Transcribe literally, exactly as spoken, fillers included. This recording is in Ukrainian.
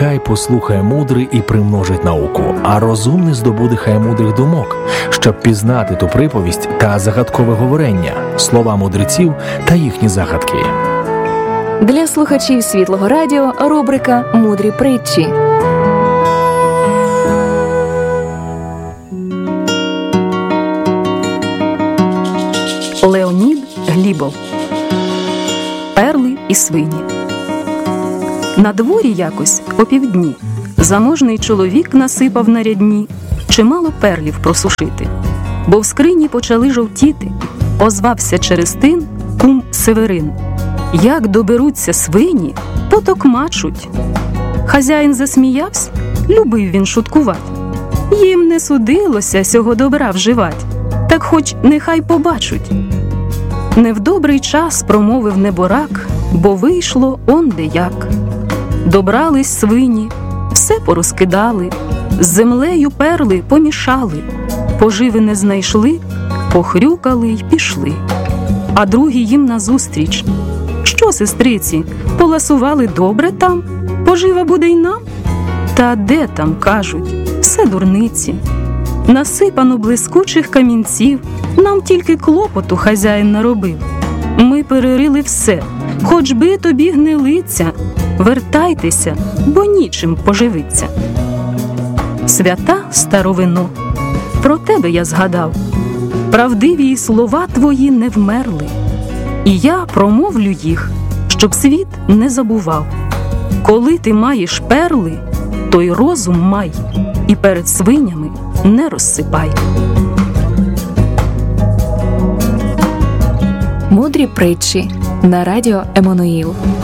Хай послухає мудрий і примножить науку, а розумний здобуде хай мудрих думок, щоб пізнати ту приповість та загадкове говорення, слова мудреців та їхні загадки. Для слухачів Світлого радіо рубрика «Мудрі притчі». Леонід Глібов. Перли і свині. На дворі якось опівдні заможний чоловік насипав на рядні чимало перлів просушити, бо в скрині почали жовтіти. Озвався через тин кум Северин: як доберуться свині, потокмачуть. Хазяїн засміявсь, любив він шуткувать. Їм не судилося сього добра вживать, так хоч нехай побачуть. Не в добрий час промовив неборак, бо вийшло онде як. Добрались свині, все порозкидали, з землею перли помішали, поживи не знайшли, похрюкали й пішли. А другі їм назустріч: що, сестриці, поласували добре там? Пожива буде й нам? Та де там, кажуть, все дурниці. Насипано блискучих камінців, нам тільки клопоту хазяїн наробив. Ми перерили все, хоч би тобі гнилиця. Вертайтеся, бо нічим поживиться. Свята старовино, про тебе я згадав. Правдиві слова твої не вмерли, і я промовлю їх, щоб світ не забував. Коли ти маєш перли, то й розум май, і перед свинями не розсипай. Мудрі притчі на радіо Еммануїл.